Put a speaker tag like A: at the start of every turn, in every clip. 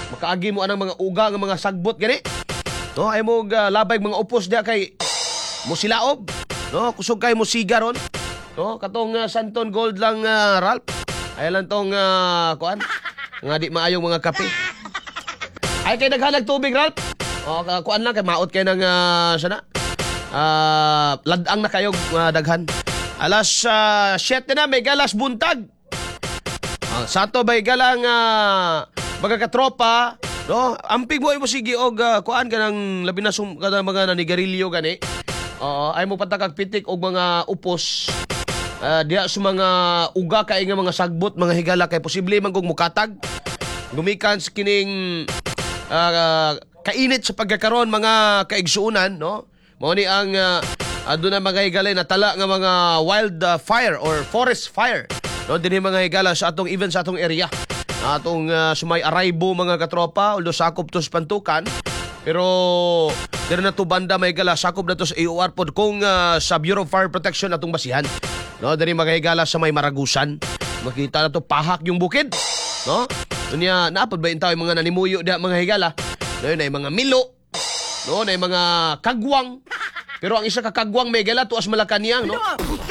A: Makaagi mo anang mga uga nga mga sagbot gani. No, ay mo labay mga upos diha kay musilaob. No, kusog kay mo sigaron. No, katong Santon Gold lang Ralph. Ay lang tong kuan. Nga di maayong mga kape. Ay kay naghalag tubig Ralph. O kuan lang kay maot kay nang sana. Ladang na kayong daghan. Alas 7 na may galas buntag. Sato bay galang mga katropa, no? Amping mo ay mo sige og kuan kanang labi na kada mga nanigarilyo gani. Ay mo patakag pitik og mga upos. Diya sa mga uga kay nga mga sagbot, mga higala kay posible man kog mukatag. Gumikan sa kining kainit sa pagkakaron mga kaigsuunan, no? Mao ni ang doon na mga higalay na tala nga mga wild fire or forest fire. No, dinhi mga higala sa atong even sa atong area. Atong sumay arribo mga katropa, although sakop to sa Pantukan. Pero diri na to banda may higala sakop na to sa AOR pod kung sa Bureau of Fire Protection atong basihan. No, diri mga higala sa may Maragusan. Makita na to pahak yung bukid. No? Unya naapod ba intaw yung mga nanimuyo da mga higala? No, na mga milo. No, na mga kagwang. Pero ang isa ka kagwang may higala tuas Malacañang, no?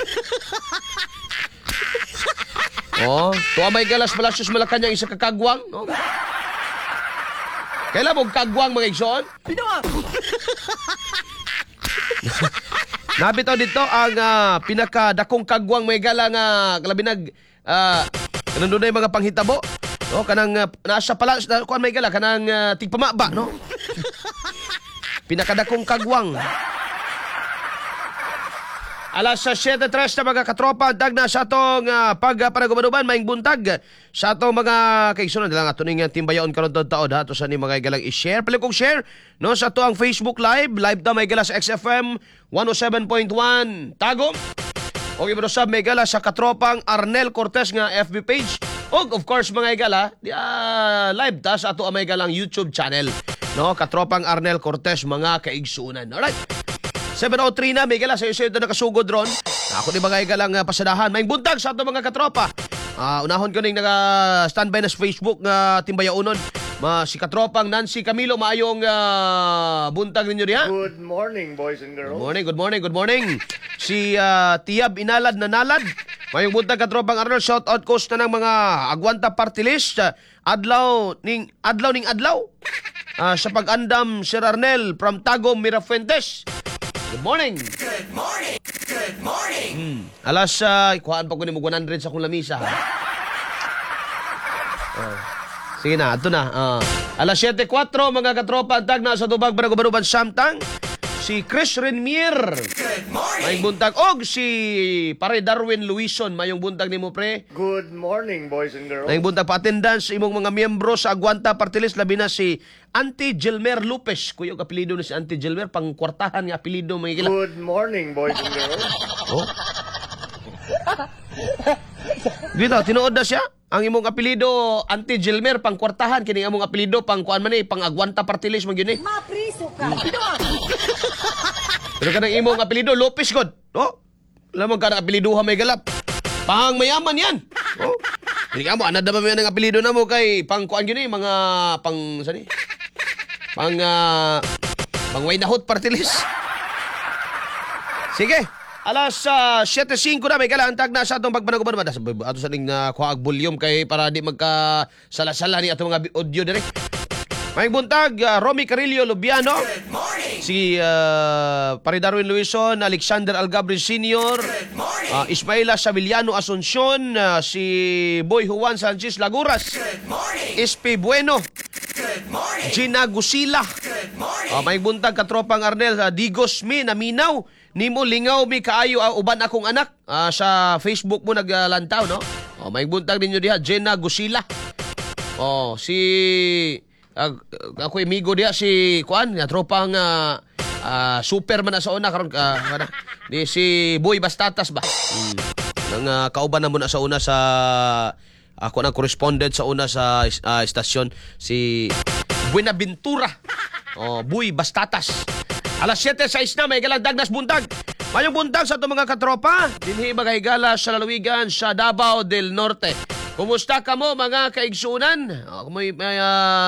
A: Tuwa may galas Palacios Malacañang isa kakagwang, no? Kailan mong kagwang mga igsoon? Nabitaw dito ang pinakadakong kagwang may gala nga kalabinag kanang dunay mga panghitabo, no? Kanang nasa pala kuan may gala kanang tigpamaba, no? Pinakadakong kagwang. Alas 7:03 na mga katropa, dagna sa atong pagpanagumanuban, maing buntag sa atong mga kaigsunan. Lang ato ning timbayaon karon taon ha, to sa ni mga galang i-share. Pali kong share no sa ato ang Facebook live ta may gala sa XFM 107.1 Tagum. O ibro sab may gala sa katropang Arnel Cortez nga FB page. Og of course mga igala, live ta sa ato ang may galang YouTube channel. No, katropang Arnel Cortez mga kaigsunan. Alright. 7:03 na, may gala sa iyo na nakasugod ron. Ako ni mga igalang pasadahan. May buntag sa ito mga katropa. Unahon ko ning naka-standby na sa Facebook nga timbayaunon. Si katropang Nancy Camilo, maayong buntag ninyo niya.
B: Good morning, boys and girls.
A: Good morning. Si Tiyab Inalad na Nalad. Mayong buntag katropang Arnold. Shout out coast na ng mga Agwanta Party List. Adlaw ning adlaw. Sa pag-andam, Sir Arnel from Tagum, Mirafuentes. Good morning. Alas, ikuhaan pa ko ni mo 100 sa akong lamisa. Sige na, ito na. Alas 7:04, mga katropa, ang tag na sa Tubag, Banagubanuban, Samtang. Si Chris Renmier. Mayong buntag. Og si Pare Darwin Luison. Mayong buntag ni mo, pre.
B: Good morning, boys and girls.
A: Mayong buntag pa-attendance imong mga miyembro sa Agwanta Party List. Labi na si Auntie Gilmer Lopez. Kuya, ang apelido ni si Auntie Gilmer. Pangkwartahan nga apelido.
B: Good morning, boys and girls.
A: Dito, tinuod na siya. Ang imong apelido, Auntie Gilmer, pangkwartahan. Kini among apelido, pang kuan man pang Agwanta Party List.
C: Mapriso ka.
A: Pero kanang imong apelido, Lopez God. Lamang ka ng apelido may galap. Pang mayaman yan. Hindi ka mo, anad na ba may ng apelido na mo kay pang kuan yun mga pang, sani? Pang Waynahot Party List. Sige. Alas 7:05 na may galantag na sa atong pagpanaguban. Ato sa ning kuhaag volume kay para di magkasala-sala ni atong mga audio dire. May buntag, Romy Carillo Lubiano. Si Pare Darwin Luison, Alexander Algabre Sr., Ismaela Savillano Asuncion, si Boy Juan Sanchez Laguras, SP Bueno, Gina Gusila. May buntag katropang Arnel, Digos Mi Naminaw. Nimo lingaw mi kaayo uban akong anak sa Facebook mo naglantaw, no? May buntag ninyo diha, Gina Gusila. Si ako amigo diha si kuan, tropang Superman na sa una karon di si Boy Bastatas ba. Nang kauban na mo na sa una sa ako nang correspondent sa una sa estasyon si Buenaventura. Boy Bastatas. Alas 7:06 na, may galang dagnas buntag. Mayong buntag sa itong mga katropa. Dinhi magahigala sa lalawigan sa Davao del Norte. Kumusta ka mo mga kaigsunan? May